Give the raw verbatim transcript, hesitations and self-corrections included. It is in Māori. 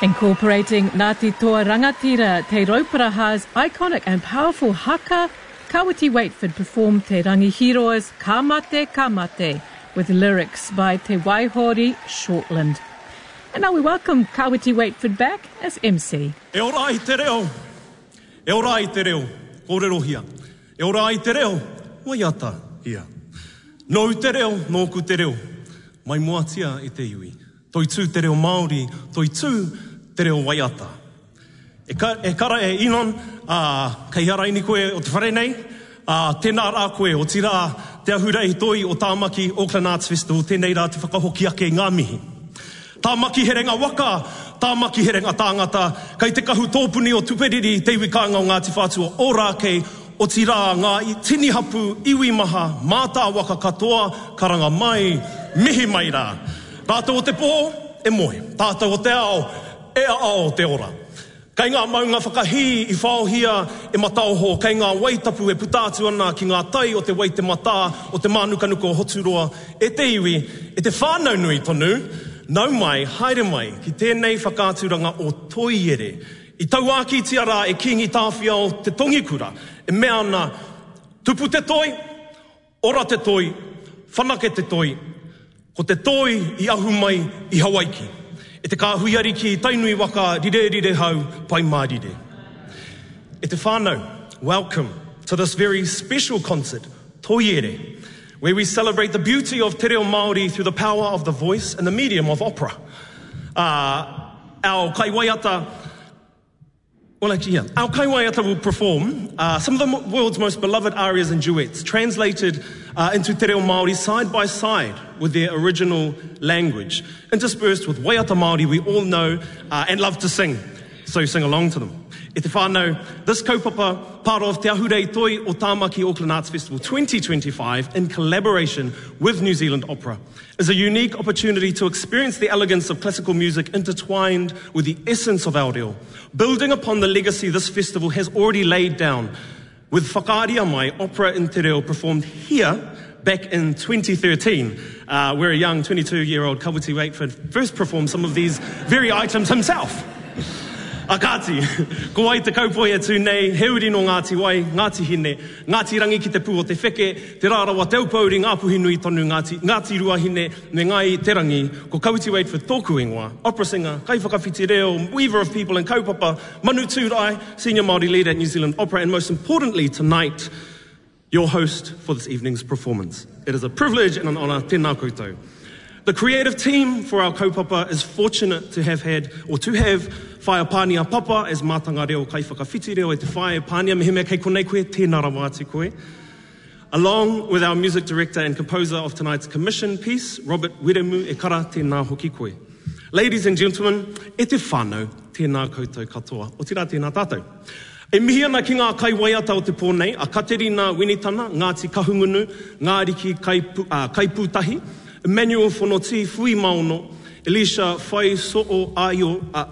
Incorporating Ngāti Toa Rangatira, Te Rauparaha's iconic and powerful haka, Kawiti Waitford performed Te Rangihiroa's Ka Mate, Ka Mate, with lyrics by Te Waihori Shortland. And now we welcome Kawiti Waitford back as M C. E ora i te reo, e ora i te reo, kōrero hia. E ora i te reo, waiata hia. No te reo, no ku te reo, mai moatia i te iwi. Toi tū te reo Māori, toi tū te reo waiata. E, ka, e kara e inon, uh, kei haraini koe o te whare nei, uh, tēnā rā koe o tira te ahurei toi o Tāmaki Auckland Arts Festival, tēnei rā te whakahoki ake ngā mihi. Tāmaki he renga waka, tāmaki he renga tāngata, kei te kahu tōpuni o tuperiri te iwi kānga o Ngāti Whātua, o rā kei o tira ngā tini hapu, iwi maha, mātā waka katoa, karanga mai, mihi mai rā. Tātou o te pō, e moe. Tātou o te ao, e ao te ora. Kei ngā maunga whakahi i whaohia e matauho, kei ngā waitapu e putātu ana ki ngā tai o te waite mata, o te mānukanuka o Hoturoa, e te iwi, e te whānau nui tonu, nau mai, haere mai, ki tēnei whakāturanga o toiere. I tauaki tiara e kingi tāwhia o te tongikura, e mea ana, tupu te toi, ora te toi, whanake te toi, ko te toi i ahu mai i Hawaiki. E te kāhuiari ki tainui waka rire rire hau pai mārire. E te whānau, welcome to this very special concert, Toiere, where we celebrate the beauty of te reo Māori through the power of the voice and the medium of opera. Uh, our kaiwaiata, well actually, yeah, our kaiwaiata will perform uh, some of the world's most beloved arias and duets, translated uh, into te reo Māori side by side with their original language, interspersed with waiata Māori we all know uh, and love to sing, so sing along to them. E te whānau, this kaupapa, part of Te Ahurei Toi o Tāmaki Auckland Arts Festival twenty twenty-five, in collaboration with New Zealand Opera, is a unique opportunity to experience the elegance of classical music intertwined with the essence of our reo, building upon the legacy this festival has already laid down, with Whakaaria Mai Opera in Te Reo performed here back in twenty thirteen, uh, where a young twenty-two-year-old Kawiti Waitford first performed some of these very items himself. Akati, ko ai te kaupoi atu nei, heuri no Ngāti Wai, Ngāti Hine, Ngāti Rangi ki te pū o te wheke, te rārawa te upauri ngā puhi nui tonu Ngāti, Ngāti Rua Hine, me ngai te rangi, ko Kawiti Waitford tōku ingoa, opera singer, kai whakawhiti reo, weaver of people and kaupapa, Manu Tūrai, senior Māori leader at New Zealand Opera, and most importantly tonight, your host for this evening's performance. It is a privilege and an honour, tēnā koutou. The creative team for our kaupapa is fortunate to have had, or to have, Whaia Pānia Papa as mātanga reo kai whakawhiti reo e te Whaia Pānia, me hime kei konei koe, tēnā rawa atu koe. Along with our music director and composer of tonight's commission piece, Robert Wiremu, e kara tēnā hoki koe. Ladies and gentlemen, e te whānau, tēnā koutou katoa, o tira tēnā tātou. E mihi ana ki ngā kaiwaiata o te pōnei, a Katerina Winitana, Ngāti Kahungunu, Ngāriki Kaipu, uh, Kaipūtahi, Emmanuel Whanoti, Fui Maono, Elisha Whai So'o Aio, uh,